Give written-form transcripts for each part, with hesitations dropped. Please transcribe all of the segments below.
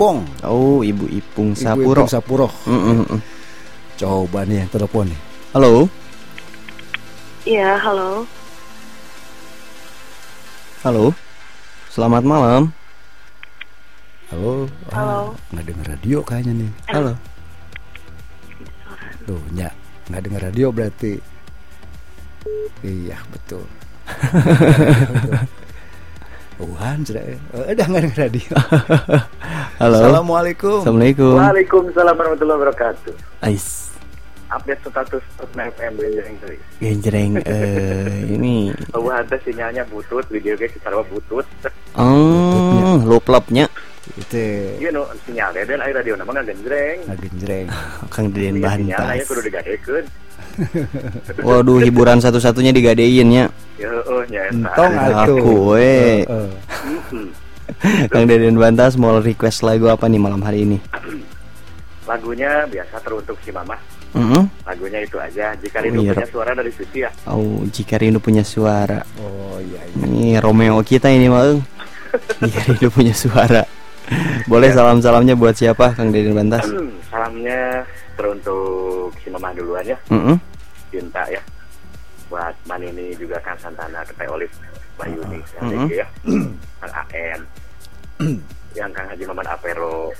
Ipong. Oh, Ibu Ipung Ibu Sapuro. Ipung Sapuro. Coba nih yang telepon nih. Halo. Iya, halo. Halo. Selamat malam. Halo. Halo. Nggak dengar radio kayaknya nih. Halo. Tuh, nggak dengar radio berarti. Iya, betul. Wuhan sudah udah nggak dengar radio. Halo. Assalamualaikum. Assalamualaikum. Waalaikumsalam warahmatullahi wabarakatuh. Ais. Update status FM Genjreng. Genjreng ini. Ada sinyalnya butut, video kayak kita butut. Oh, loplopnya. Itu Iya no, sinyalnya dan air radio nama nggak genjreng. Genjreng. Kang Deden Sinyalnya Bantas. kudu digadekeun. Waduh, hiburan satu-satunya digadein ya. Ya nya. Entong atuh. Aku we. Mm-mm. Kang Deden Bantas mau request lagu apa nih malam hari ini? Lagunya biasa teruntuk si Mama. Lagunya itu aja. Jika rindu iya. punya suara dari Susi ya. Oh, jika rindu punya suara. Oh iya. Ini Romeo kita ini mah. Jika rindu punya suara. Boleh salam-salamnya buat siapa Kang Deden Bantas? Salamnya teruntuk si Mama duluan ya. Cinta ya. Buat Manini juga Kang Santana, Teh Olive, Bayuni, ya. Kang AN. Yang Kang Haji Maman Apero.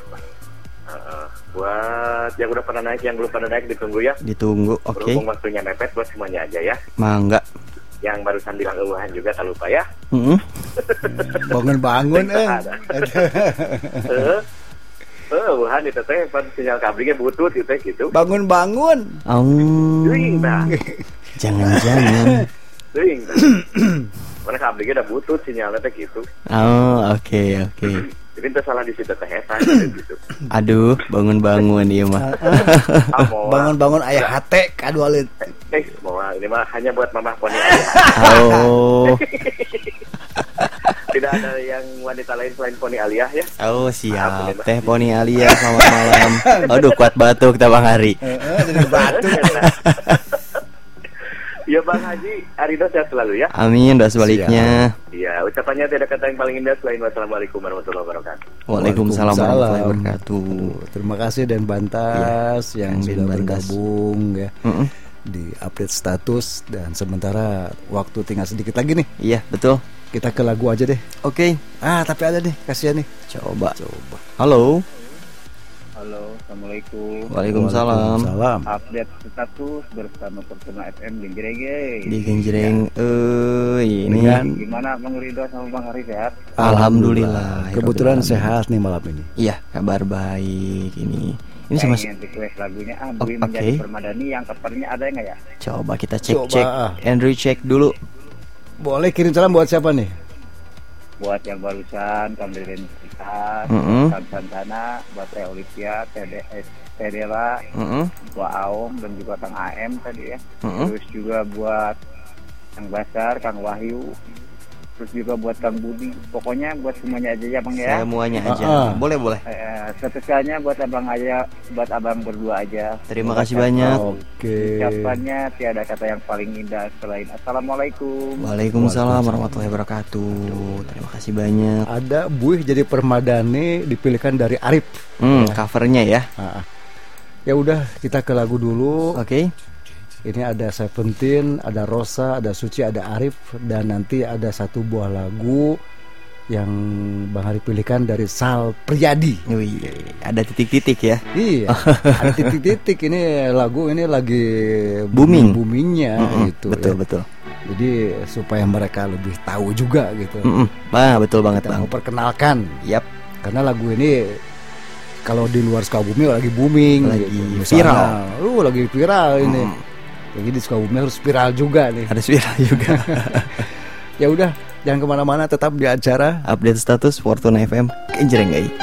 Buat yang udah pernah naik, yang belum pernah naik ditunggu ya. Ditunggu, oke. Berhubung waktunya mepet buat semuanya aja ya. Mangga. Yang barusan bilang eueuhan juga tak lupa ya. Bangun-bangun Eueuhan itu teh pan sinyal kablingnya butut itu gitu. Bangun-bangun. Teuing tah. Jangan-jangan. Teuing tah. Mana kablingnya udah butut sinyalnya teh gitu. Oh, oke. Jadi itu salah di situ teh eta gitu. Aduh, bangun-bangun ieu mah. Bangun-bangun aya hate kadualeun. Mau ini mah hanya buat Mama Poni. Oh. Tidak ada yang wanita lain selain Poni Aliyah ya. Oh, siap. Teh Poni Alia, selamat malam. Aduh, kuat batuk kita Bang Hari. Jadi batuk. Ya Bang Haji, Arido sehat selalu ya. Amin, doa sebaliknya. Iya, ucapannya tidak kata yang paling indah selain wassalamualaikum warahmatullahi wabarakatuh. Waalaikumsalam warahmatullahi wabarakatuh. Terima kasih Dan Bantas yang sudah bergabung ya di update status, dan sementara waktu tinggal sedikit lagi nih. Iya, betul. Kita ke lagu aja deh. Oke. Tapi ada nih, kasihan nih. Coba. Halo. Halo, assalamualaikum. Waalaikumsalam. Update status bersama Persona FM Genjreng. Di Genjreng, ini gimana Bang Ridho sama Bang Hari sehat? Alhamdulillah. Kebetulan sehat nih malam ini. Iya, kabar baik ini. Ini sama request lagunya Bui Menjadi Permadani yang covernya ada nggak ya? Coba kita cek. Andrew cek dulu. Boleh kirim salam buat siapa nih? Buat yang barusan Kang Deden Bantas, Kang Santana, buat Teh Olivia, Teh Dela, Wa Aom dan juga Kang AM tadi ya. Terus juga buat Kang Basar, Kang Wahyu, terus juga buat Kang Budi. Pokoknya buat semuanya aja ya Bang ya. Semuanya aja. Boleh. Spesialnya buat abang aja, buat abang berdua aja. Terima kasih banyak. Oke. Ucapannya tiada kata yang paling indah selain Assalamualaikum. Waalaikumsalam warahmatullahi wabarakatuh. Terima kasih banyak. Ada Buih Jadi Permadani dipilihkan dari Arif. Covernya ya. Ya udah, kita ke lagu dulu. Oke. Ini ada Seventeen, ada Rosa, ada Suci, ada Arif, dan nanti ada satu buah lagu yang Bang Hari pilihkan dari Sal Priadi. Wih, ada titik-titik ya. Iya, ada titik-titik. Ini lagu ini lagi boomingnya gitu. Betul. Jadi supaya mereka lebih tahu juga gitu. Betul banget Kita Bang. mau perkenalkan. Yap. Karena lagu ini kalau di luar Sukabumi lagi booming, lagi gitu. viral. Lagi viral ini. Jadi di Sukabumi harus viral juga nih. Harus viral juga. Ya udah, jangan kemana-mana, tetap di acara Update status Fortuna FM Genjreng.